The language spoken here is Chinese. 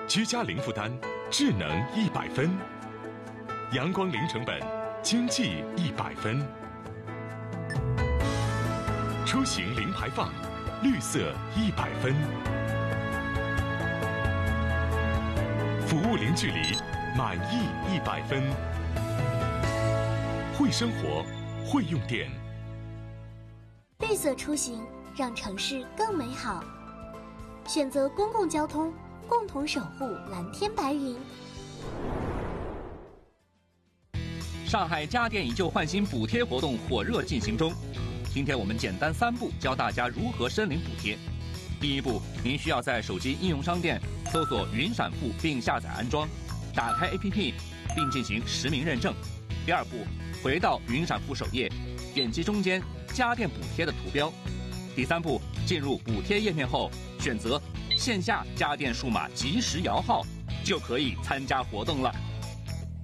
居家零负担，智能100分；阳光零成本，经济100分；出行零排放，绿色100分；服务零距离，满意100分。会生活，会用电。 绿色出行，让城市更美好。选择公共交通，共同守护蓝天白云。 上海家电以旧换新补贴活动火热进行中。今天我们简单3步教大家如何申领补贴。第一步，您需要在手机应用商店搜索云闪付并下载安装，打开 APP 并进行实名认证。第二步，回到云闪付首页，点击中间家电补贴的图标。第三步，进入补贴页面后，选择线下家电数码即时摇号，就可以参加活动了。